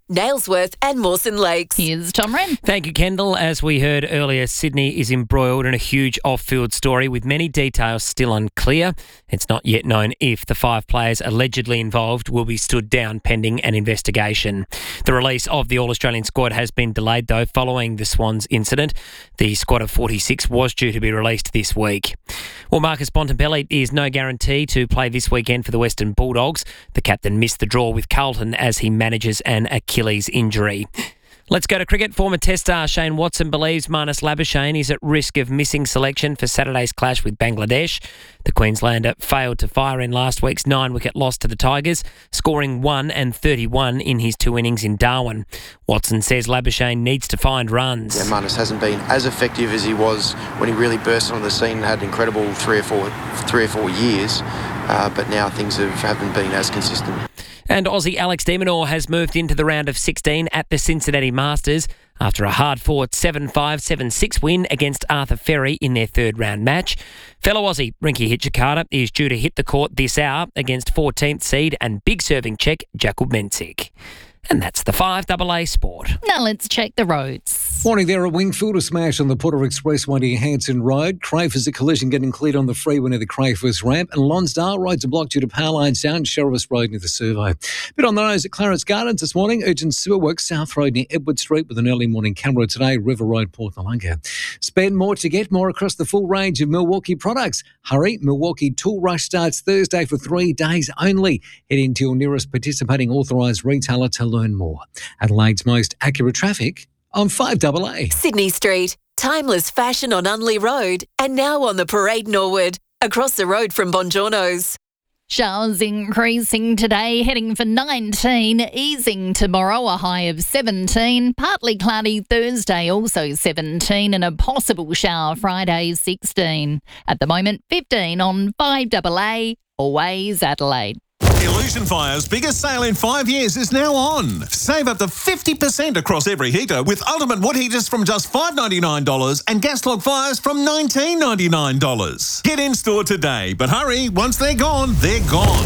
Nailsworth and Mawson Lakes. Here's Tom Wren. Thank you, Kendall. As we heard earlier, Sydney is embroiled in a huge off-field story with many details still unclear. It's not yet known if the five players allegedly involved will be stood down pending an investigation. The release of the All-Australian squad has been delayed, though, following the Swans incident. The squad of forty-six was due to be released this week. Well, Marcus Bontempelli is no guarantee to play this weekend for the Western Bulldogs. The captain missed the draw with Carlton as he manages an Achilles injury. Let's go to cricket. Former Test star Shane Watson believes Marnus Labuschagne is at risk of missing selection for Saturday's clash with Bangladesh. The Queenslander failed to fire in last week's nine-wicket loss to the Tigers, scoring one and thirty-one in his two innings in Darwin. Watson says Labuschagne needs to find runs. Yeah, Marnus hasn't been as effective as he was when he really burst onto the scene and had an incredible three or four, three or four years, uh, but now things have, haven't been as consistent. And Aussie Alex de Minaur has moved into the round of sixteen at the Cincinnati Masters after a hard-fought seven five, seven six win against Arthur Ferry in their third-round match. Fellow Aussie Rinky Hitchikata is due to hit the court this hour against fourteenth seed and big serving Czech Jakub Mensik. And that's the five double A Sport. Now let's check the roads. Morning there. A Wingfield smash on the Porter Expressway near Hanson Road. Crafers a collision getting cleared on the freeway near the Crafers ramp. And Lonsdale roads are blocked due to power lines down Sheriff's Road near the Servo. Bit on the nose at Clarence Gardens this morning. Urgent sewer works South Road near Edward Street with an early morning camera today. River Road, Port Noarlunga. Spend more to get more across the full range of Milwaukee products. Hurry, Milwaukee Tool Rush starts Thursday for three days only. Head into your nearest participating authorised retailer to learn more. Adelaide's most accurate traffic on five double A. Sydney Street, timeless fashion on Unley Road, and now on the Parade Norwood, across the road from Bongiorno's. Showers increasing today, heading for nineteen, easing tomorrow, a high of seventeen, partly cloudy Thursday, also seventeen, and a possible shower Friday, sixteen. At the moment, fifteen on five double A, always Adelaide. Illusion Fire's biggest sale in five years is now on. Save up to fifty percent across every heater with ultimate wood heaters from just five dollars ninety-nine and gas log fires from nineteen dollars ninety-nine. Get in store today, but hurry, once they're gone, they're gone.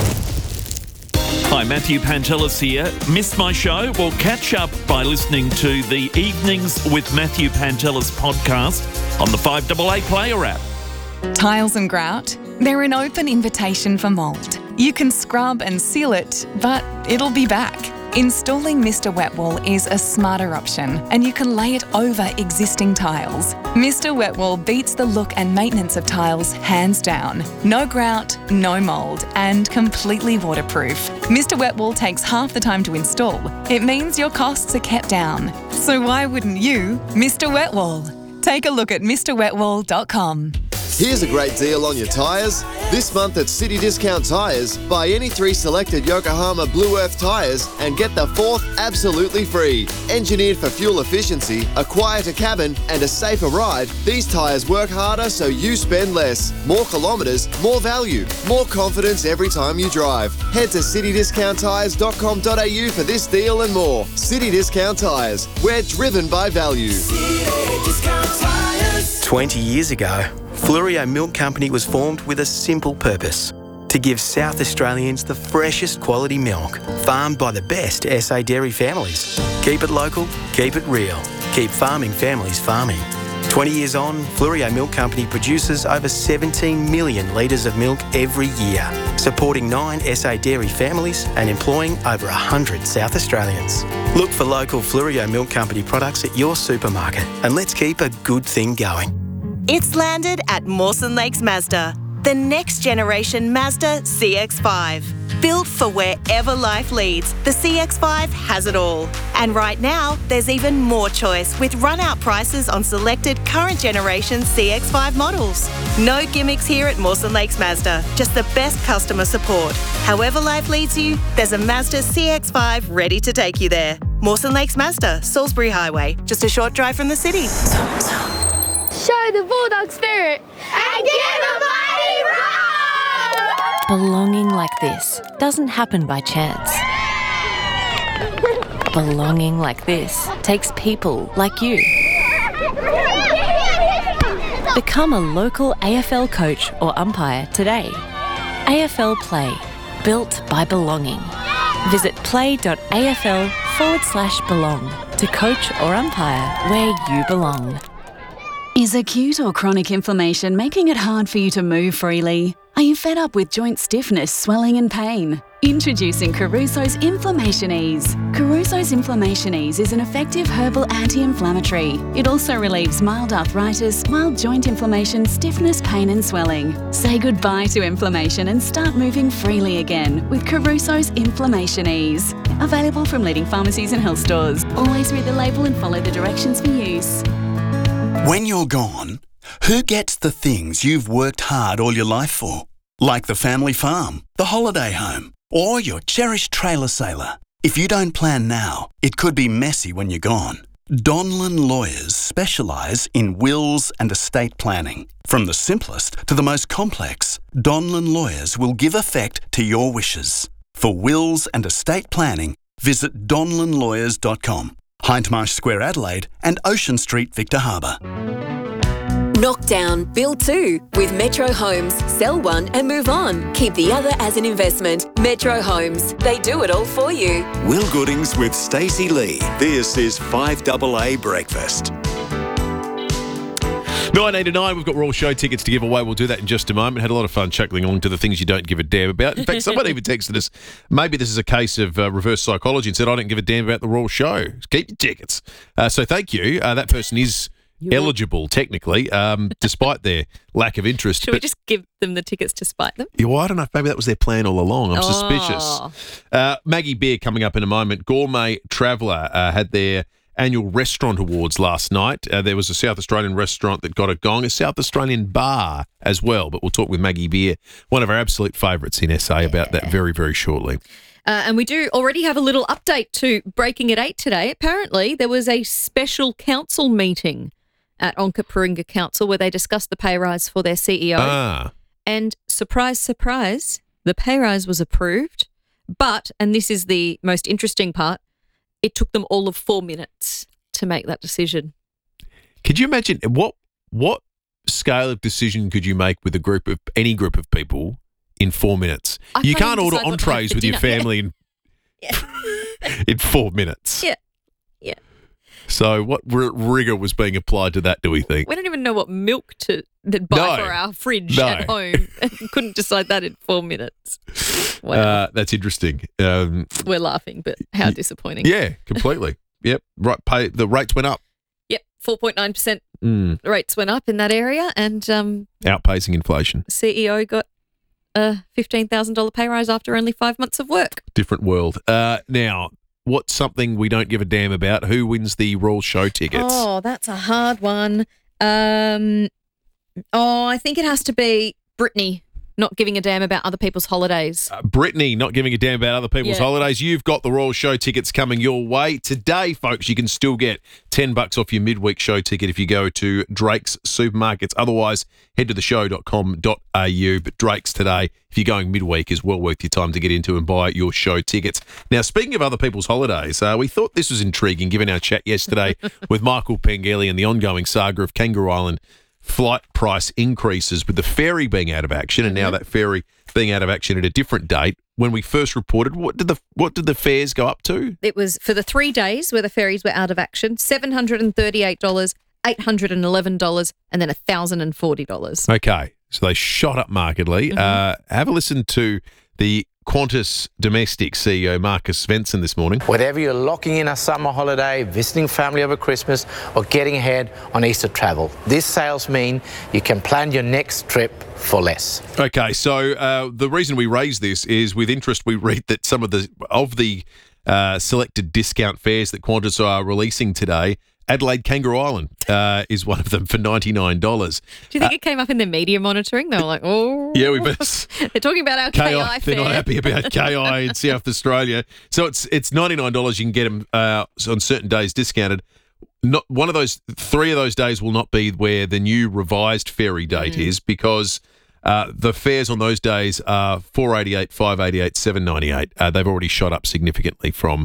Hi, Matthew Pantelis here. Missed my show? Well, catch up by listening to the Evenings with Matthew Pantelis podcast on the five double A Player app. Tiles and grout, they're an open invitation for mould. You can scrub and seal it, but it'll be back. Installing Mister Wet Wall is a smarter option, and you can lay it over existing tiles. Mister Wet Wall beats the look and maintenance of tiles hands down. No grout, no mould, and completely waterproof. Mister Wet Wall takes half the time to install. It means your costs are kept down. So why wouldn't you, Mister Wet Wall? Take a look at Mr wet wall dot com. Here's a great deal on your tyres. This month at City Discount Tyres, buy any three selected Yokohama Blue Earth tyres and get the fourth absolutely free. Engineered for fuel efficiency, a quieter cabin and a safer ride, these tyres work harder so you spend less. More kilometres, more value, more confidence every time you drive. Head to city discount tyres dot com dot a u for this deal and more. City Discount Tyres, we're driven by value. twenty years ago, Fluorio Milk Company was formed with a simple purpose: to give South Australians the freshest quality milk, farmed by the best S A dairy families. Keep it local, keep it real, keep farming families farming. twenty years on, Fluorio Milk Company produces over seventeen million litres of milk every year, supporting nine S A dairy families and employing over one hundred South Australians. Look for local Fluorio Milk Company products at your supermarket, and let's keep a good thing going. It's landed at Mawson Lakes Mazda, the next generation Mazda C X five. Built for wherever life leads, the C X five has it all. And right now, there's even more choice with run-out prices on selected current generation C X five models. No gimmicks here at Mawson Lakes Mazda, just the best customer support. However life leads you, there's a Mazda C X five ready to take you there. Mawson Lakes Mazda, Salisbury Highway, just a short drive from the city. Show the Bulldog spirit and give a mighty roar! Belonging like this doesn't happen by chance. Belonging like this takes people like you. Become a local A F L coach or umpire today. A F L Play, built by belonging. Visit play.afl forward slash belong to coach or umpire where you belong. Is acute or chronic inflammation making it hard for you to move freely? Are you fed up with joint stiffness, swelling and pain? Introducing Caruso's Inflammation Ease. Caruso's Inflammation Ease is an effective herbal anti-inflammatory. It also relieves mild arthritis, mild joint inflammation, stiffness, pain and swelling. Say goodbye to inflammation and start moving freely again with Caruso's Inflammation Ease. Available from leading pharmacies and health stores. Always read the label and follow the directions for use. When you're gone, who gets the things you've worked hard all your life for? Like the family farm, the holiday home, or your cherished trailer sailor. If you don't plan now, it could be messy when you're gone. Donlan Lawyers specialise in wills and estate planning. From the simplest to the most complex, Donlan Lawyers will give effect to your wishes. For wills and estate planning, visit donlan lawyers dot com. Hindmarsh Square, Adelaide, and Ocean Street, Victor Harbour. Knock down, build two with Metro Homes. Sell one and move on. Keep the other as an investment. Metro Homes. They do it all for you. Will Goodings with Stacey Lee. This is five double A Breakfast. nine to nine, we've got Royal Show tickets to give away. We'll do that in just a moment. Had a lot of fun chuckling along to the things you don't give a damn about. In fact, someone even texted us, maybe this is a case of uh, reverse psychology and said, I don't give a damn about the Royal Show. Keep your tickets. Uh, so thank you. Uh, that person is You're... eligible, technically, um, despite their lack of interest. Should but, we just give them the tickets to spite them? Yeah, well, I don't know if maybe that was their plan all along. I'm oh. suspicious. Uh, Maggie Beer coming up in a moment. Gourmet Traveller uh, had their annual restaurant awards last night. Uh, there was a South Australian restaurant that got a gong, a South Australian bar as well. But we'll talk with Maggie Beer, one of our absolute favourites in S A, yeah. about that very, very shortly. Uh, and we do already have a little update to Breaking at eight today. Apparently, there was a special council meeting at Onkaparinga Council where they discussed the pay rise for their C E O. Ah. And surprise, surprise, the pay rise was approved. But, and this is the most interesting part, it took them all of four minutes to make that decision. Could you imagine what what scale of decision could you make with a group of any group of people in four minutes? I you can't can't order decide what to entrees have for with your dinner. family in, Yeah. in four minutes. Yeah, yeah. So what r- rigor was being applied to that, do we think? We don't even know what milk to that buy No. for our fridge No. at home. Couldn't decide that in four minutes. Wow. Uh, that's interesting. Um, We're laughing, but how disappointing. yeah, completely. Yep. Right. Pay the rates went up. Yep, four point nine percent Mm. rates went up in that area, and um, Outpacing inflation. C E O got a fifteen thousand dollars pay rise after only five months of work. Different world. Uh, now, what's something we don't give a damn about? Who wins the Royal Show tickets? Oh, that's a hard one. Um, oh, I think it has to be Brittany not giving a damn about other people's holidays. Uh, Brittany, not giving a damn about other people's Yeah. holidays. You've got the Royal Show tickets coming your way. Today, folks, you can still get ten bucks off your midweek show ticket if you go to Drake's Supermarkets. Otherwise, head to the show dot com dot a u. But Drake's today, if you're going midweek, is well worth your time to get into and buy your show tickets. Now, speaking of other people's holidays, uh, we thought this was intriguing given our chat yesterday with Michael Pengelly and the ongoing saga of Kangaroo Island flight price increases with the ferry being out of action, and now that ferry being out of action at a different date. When we first reported, what did the what did the fares go up to? It was for the three days where the ferries were out of action, seven hundred thirty-eight dollars, eight hundred eleven dollars, and then one thousand forty dollars. Okay, so they shot up markedly. Mm-hmm. Uh, have a listen to the Qantas Domestic C E O, Marcus Svensson, this morning. Whether you're locking in a summer holiday, visiting family over Christmas, or getting ahead on Easter travel, these sales mean you can plan your next trip for less. Okay, so uh, the reason we raise this is with interest we read that some of the of the uh, selected discount fares that Qantas are releasing today, Adelaide Kangaroo Island uh, is one of them for ninety-nine dollars. Do you think uh, it came up in the media monitoring? They were like, oh. Yeah, we better. They're talking about our K I They're fare. not happy about K I in South Australia. So it's it's ninety-nine dollars. You can get them uh, on certain days discounted. Not one of those, three of those days will not be where the new revised ferry date Mm. is, because uh, the fares on those days are four eighty-eight, five eighty-eight, seven ninety-eight. Uh, they've already shot up significantly from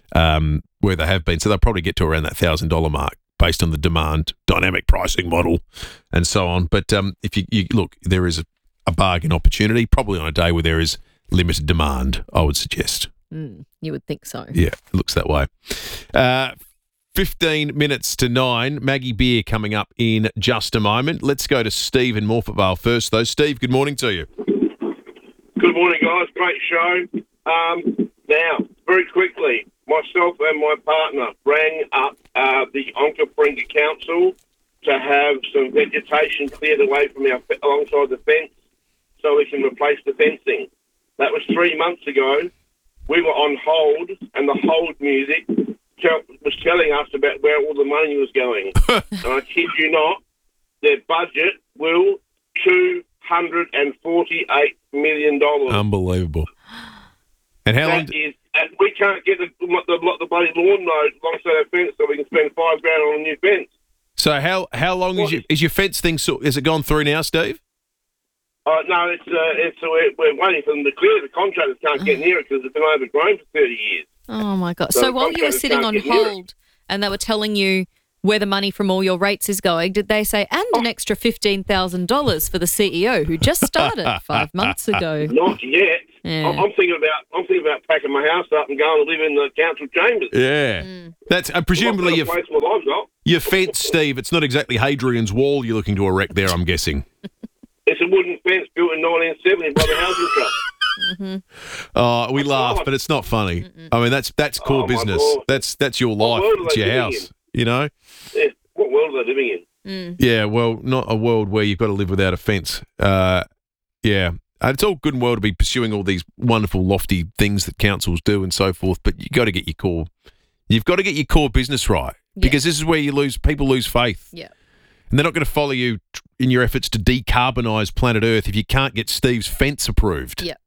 um, where they have been. So they'll probably get to around that one thousand dollars mark based on the demand dynamic pricing model and so on. But um, if you, you look, there is a, a bargain opportunity, probably on a day where there is limited demand, I would suggest. Mm, you would think so. Yeah, it looks that way. Uh, fifteen minutes to nine. Maggie Beer coming up in just a moment. Let's go to Steve in Morphett Vale first, though. Steve, good morning to you. Good morning, guys. Great show. Um, now, very quickly, myself and my partner rang up uh, the Onkaparinga Council to have some vegetation cleared away from our alongside the fence so we can replace the fencing. That was three months ago. We were on hold, and the hold music tell, was telling us about where all the money was going. And I kid you not, their budget will two hundred forty-eight million dollars. Unbelievable. And how long? That is, and we can't get the, the, the bloody lawn mowed alongside our fence, so we can spend five grand on a new fence. So how how long is your, is your fence thing? So, is it gone through now, Steve? Uh, no, it's uh, it's uh, we're, we're waiting for them to clear. The contractors can't get near it because it's been overgrown for thirty years. Oh, my God. So So, the while you were contractors sitting can't on get near it. hold and they were telling you where the money from all your rates is going, did they say, and an extra fifteen thousand dollars for the C E O who just started five months ago? Not yet. Yeah. I'm, I'm thinking about I'm thinking about packing my house up and going to live in the council chambers. Yeah. That's uh, presumably your, Place my lives got. your fence, Steve. It's not exactly Hadrian's Wall you're looking to erect there, I'm guessing. It's a wooden fence built in nineteen seventy by the Housing Trust. Oh, we laugh, but it's not funny. I mean, that's that's core Oh, my business. Lord. That's that's your What life. world are It's they your living house. You know. Yeah. What world are they living in? Yeah. Well, not a world where you've got to live without a fence. Uh, yeah. And it's all good and well to be pursuing all these wonderful, lofty things that councils do and so forth, but you got to get your core. You've got to get your core business right because this is where you lose. People lose faith. Yeah. And they're not going to follow you tr- in your efforts to decarbonise planet Earth if you can't get Steve's fence approved. Yeah.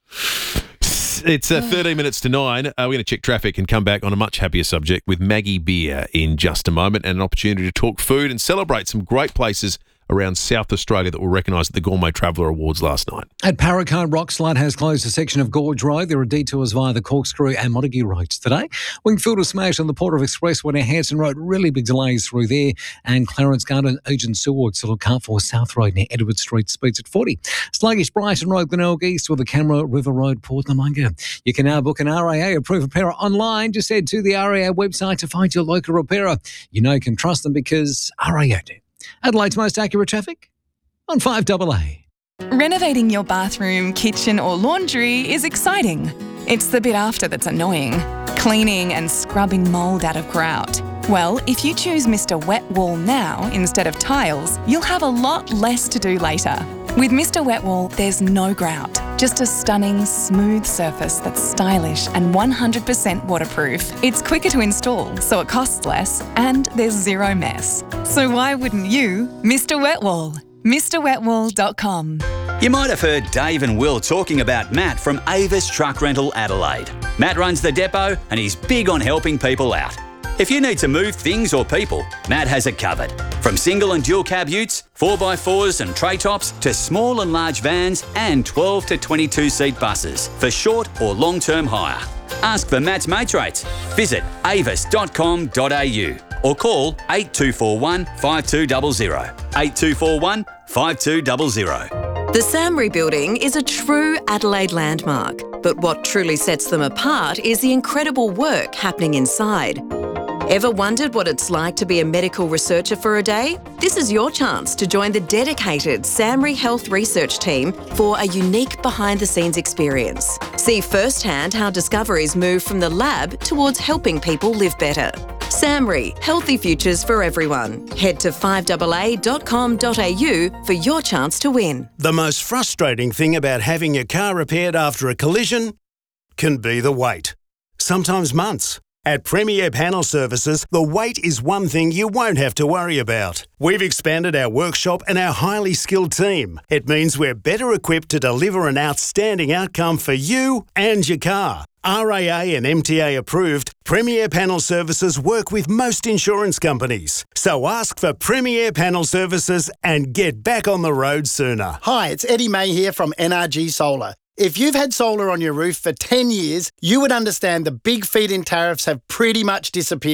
It's uh, thirteen minutes to nine. Uh, we're going to check traffic and come back on a much happier subject with Maggie Beer in just a moment and an opportunity to talk food and celebrate some great places around South Australia that were recognised at the Gourmet Traveller Awards last night. At Paracone, Rockslide has closed a section of Gorge Road. There are detours via the Corkscrew and Montague roads today. Wingfield was smashed on the Port of Expressway near Hanson Road. Really big delays through there. And Clarence Garden, Urgent Seward, to look out for South Road near Edward Street, speeds at forty. Sluggish Brighton Road, Glenelg East with the Camera River Road, Port Namunga. You can now book an R A A approved repairer online. Just head to the R A A website to find your local repairer. You know you can trust them because R A A do. Adelaide's most accurate traffic on five double A. Renovating your bathroom, kitchen, or laundry is exciting. It's the bit after that's annoying. Cleaning and scrubbing mould out of grout. Well, if you choose Mister Wet Wall now instead of tiles, you'll have a lot less to do later. With Mister Wet Wall, there's no grout, just a stunning, smooth surface that's stylish and one hundred percent waterproof. It's quicker to install, so it costs less, and there's zero mess. So why wouldn't you? Mister Wet Wall. Mr Wet Wall dot com. You might have heard Dave and Will talking about Matt from Avis Truck Rental Adelaide. Matt runs the depot and he's big on helping people out. If you need to move things or people, Matt has it covered. From single and dual cab utes, four by fours and tray tops, to small and large vans and twelve to twenty-two seat buses for short or long-term hire. Ask for Matt's mates rates. Visit avis dot com dot a u or call eight two four one, five two zero zero. eight two four one, five two zero zero. The Samri Building is a true Adelaide landmark, but what truly sets them apart is the incredible work happening inside. Ever wondered what it's like to be a medical researcher for a day? This is your chance to join the dedicated Samri Health Research Team for a unique behind-the-scenes experience. See firsthand how discoveries move from the lab towards helping people live better. Samri, healthy futures for everyone. Head to five double a dot com dot a u for your chance to win. The most frustrating thing about having your car repaired after a collision can be the wait. Sometimes months. At Premier Panel Services, the wait is one thing you won't have to worry about. We've expanded our workshop and our highly skilled team. It means we're better equipped to deliver an outstanding outcome for you and your car. R A A and M T A approved, Premier Panel Services work with most insurance companies. So ask for Premier Panel Services and get back on the road sooner. Hi, it's Eddie May here from N R G Solar. If you've had solar on your roof for ten years, you would understand the big feed-in tariffs have pretty much disappeared.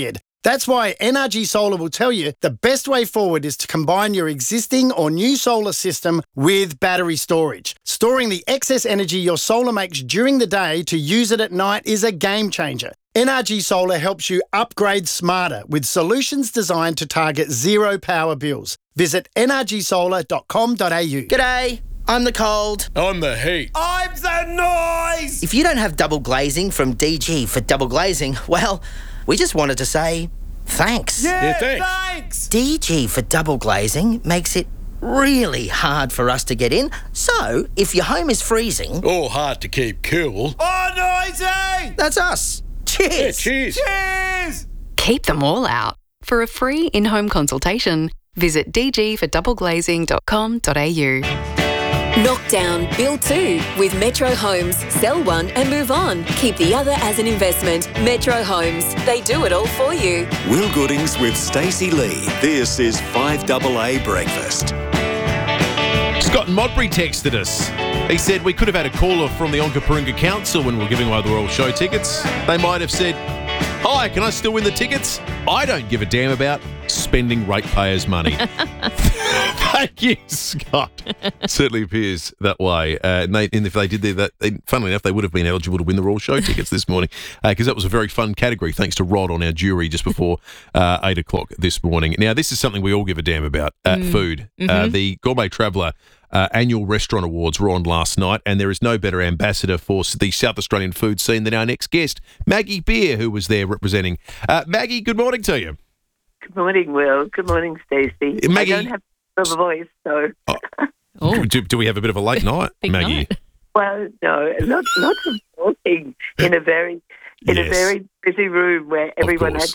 That's why N R G Solar will tell you the best way forward is to combine your existing or new solar system with battery storage. Storing the excess energy your solar makes during the day to use it at night is a game changer. N R G Solar helps you upgrade smarter with solutions designed to target zero power bills. Visit n r g solar dot com dot a u. G'day, I'm the cold. I'm the heat. I'm the noise! If you don't have double glazing from D G for double glazing, well, we just wanted to say thanks. Yeah, yeah thanks. thanks. D G for double glazing makes it really hard for us to get in. So, if your home is freezing... Or hard to keep cool... Oh, noisy! That's us. Cheers. Yeah, cheers. Cheers! Keep them all out. For a free in-home consultation, visit d g for double glazing dot com dot a u. Knock down, build two with Metro Homes. Sell one and move on. Keep the other as an investment. Metro Homes. They do it all for you. Will Goodings with Stacey Lee. This is five double A Breakfast. Scott Modbury texted us. He said we could have had a caller from the Onkaparinga Council when we were giving away the Royal Show tickets. They might have said, "Hi, can I still win the tickets? I don't give a damn about spending ratepayers' money." Thank you, Scott. Certainly appears that way. Uh, and, they, and if they did that, they, funnily enough, they would have been eligible to win the Royal Show tickets this morning because uh, that was a very fun category, thanks to Rod on our jury just before uh, eight o'clock this morning. Now, this is something we all give a damn about, uh, mm. food. Mm-hmm. Uh, the Gourmet Traveller Uh, annual restaurant awards were on last night, and there is no better ambassador for the South Australian food scene than our next guest, Maggie Beer, who was there representing. Uh, Maggie, good morning to you. Good morning, Will. Good morning, Stacey. Maggie, I don't have a voice, so. Oh. do, do we have a bit of a late night, Maggie? Night. Well, no, lots, lots of talking in a very in yes. a very busy room where everyone had